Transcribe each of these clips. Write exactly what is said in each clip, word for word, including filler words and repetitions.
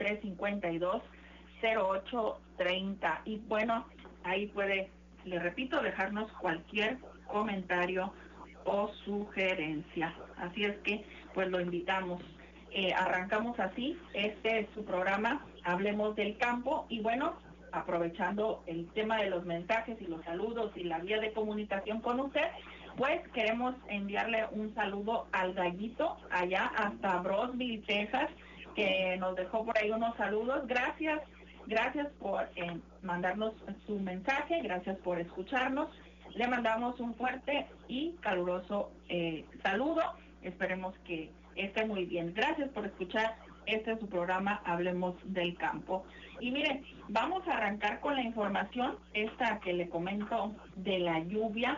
tres cinco dos, cero ocho treinta. Y bueno, ahí puede, le repito, dejarnos cualquier comentario o sugerencia. Así es que, pues lo invitamos. Eh, arrancamos así, este es su programa, Hablemos del Campo, y bueno, aprovechando el tema de los mensajes y los saludos y la vía de comunicación con usted, pues queremos enviarle un saludo al Gallito, allá hasta Brosville, Texas, que nos dejó por ahí unos saludos. Gracias, gracias por eh, mandarnos su mensaje, gracias por escucharnos. Le mandamos un fuerte y caluroso eh, saludo. Esperemos que esté muy bien. Gracias por escuchar. Este es su programa, Hablemos del Campo. Y miren, vamos a arrancar con la información esta que le comento de la lluvia,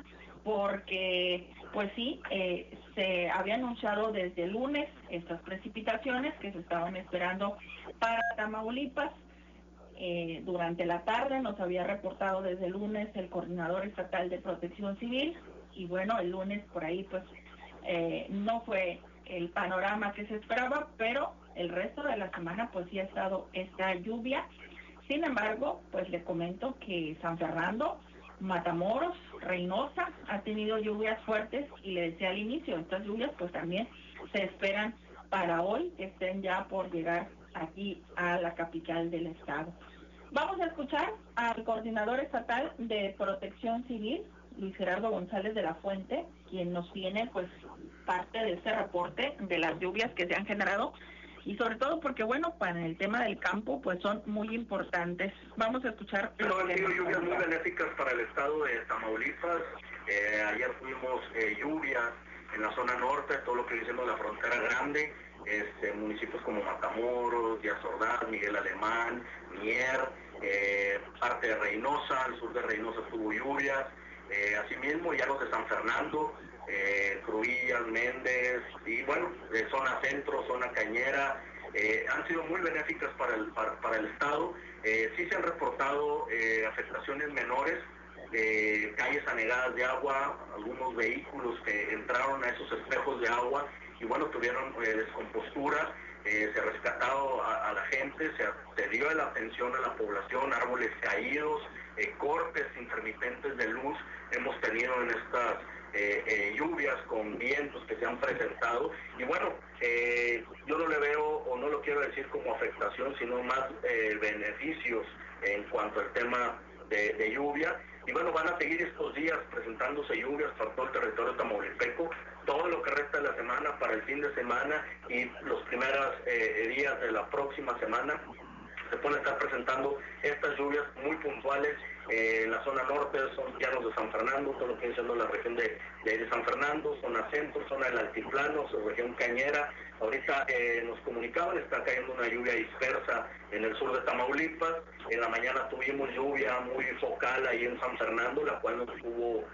porque pues sí, eh, se había anunciado desde el lunes estas precipitaciones que se estaban esperando para Tamaulipas. Eh, durante la tarde nos había reportado desde el lunes el Coordinador Estatal de Protección Civil, y bueno, el lunes por ahí pues eh, no fue el panorama que se esperaba, pero el resto de la semana pues sí ha estado esta lluvia. Sin embargo, pues le comento que San Fernando, Matamoros, Reynosa ha tenido lluvias fuertes, y le decía al inicio, estas lluvias pues también se esperan para hoy, que estén ya por llegar aquí a la capital del estado. Vamos a escuchar al Coordinador Estatal de Protección Civil, Luis Gerardo González de la Fuente, quien nos tiene pues parte de este reporte de las lluvias que se han generado, y sobre todo porque bueno, para el tema del campo pues son muy importantes. Vamos a escuchar. No, han sido lluvias muy benéficas para el estado de Tamaulipas. Eh, ayer tuvimos eh, lluvia en la zona norte, todo lo que dice la frontera grande, este, municipios como Matamoros, Díaz Ordaz, Miguel Alemán, Mier, eh, parte de Reynosa, al sur de Reynosa tuvo lluvias, eh, asimismo ya los de San Fernando, eh, Cruillas, Méndez, y bueno, eh, zona centro, zona cañera, eh, han sido muy benéficas para el, para, para el estado. Eh, sí se han reportado eh, afectaciones menores, eh, calles anegadas de agua, algunos vehículos que entraron a esos espejos de agua y bueno, tuvieron eh, descompostura, eh, se ha rescatado a, a la gente, se, se dio la atención a la población, árboles caídos, eh, cortes intermitentes de luz hemos tenido en estas eh, eh, lluvias con vientos que se han presentado, y bueno, eh, yo no le veo, o no lo quiero decir como afectación, sino más eh, beneficios en cuanto al tema de, de lluvia. Y bueno, van a seguir estos días presentándose lluvias por todo el territorio tamaulipeco, todo lo que resta de la semana, para el fin de semana y los primeros eh, días de la próxima semana. Se pueden estar presentando estas lluvias muy puntuales eh, en la zona norte, son llanos de San Fernando, todo lo que viene siendo la región de, de, de San Fernando, zona centro, zona del altiplano, región cañera. Ahorita eh, nos comunicaban, está cayendo una lluvia dispersa en el sur de Tamaulipas. En la mañana tuvimos lluvia muy focal ahí en San Fernando, la cual nos tuvo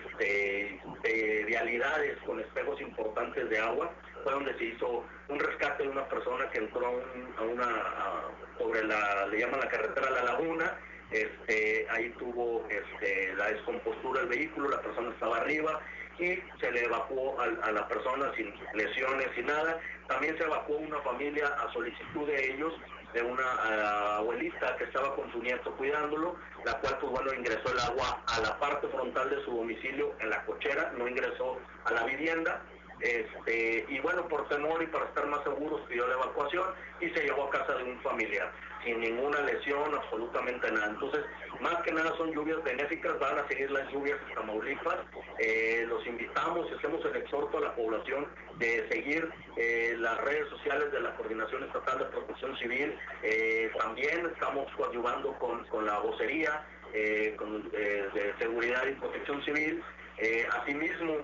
este, eh, vialidades con espejos importantes de agua. Fue donde se hizo un rescate de una persona que entró a, un, a una, a, sobre la, le llaman la carretera La Laguna. Este, ahí tuvo este, la descompostura del vehículo, la persona estaba arriba y se le evacuó a, a la persona sin lesiones y nada. También se evacuó una familia a solicitud de ellos, de una uh, abuelita que estaba con su nieto cuidándolo, la cual pues bueno, ingresó el agua a la parte frontal de su domicilio en la cochera, no ingresó a la vivienda. Este, y bueno, por temor y para estar más seguros pidió la evacuación y se llevó a casa de un familiar sin ninguna lesión, absolutamente nada. Entonces, más que nada son lluvias benéficas, van a seguir las lluvias en Tamaulipas. Eh, los invitamos y hacemos el exhorto a la población de seguir eh, las redes sociales de la Coordinación Estatal de Protección Civil. Eh, también estamos coadyuvando con, con la vocería eh, con, eh, de Seguridad y Protección Civil. Eh, asimismo,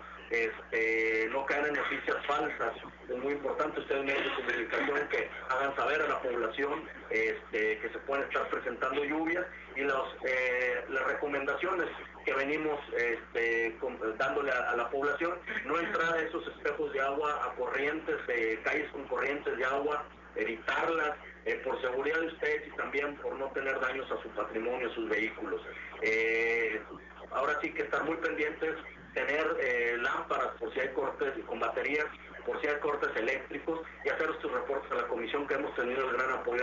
este, no caen en noticias falsas. Es muy importante ustedes medios de comunicación que hagan saber a la población este, que se pueden estar presentando lluvias, y los, eh, las recomendaciones que venimos este, con, dándole a, a la población: no entrar a esos espejos de agua, a corrientes, eh, calles con corrientes de agua, evitarlas, eh, por seguridad de ustedes y también por no tener daños a su patrimonio, a sus vehículos. Eh, ahora sí que estar muy pendientes, tener eh, lámparas por si hay cortes con baterías, por si hay cortes eléctricos, y hacer estos reportes a la comisión, que hemos tenido el gran apoyo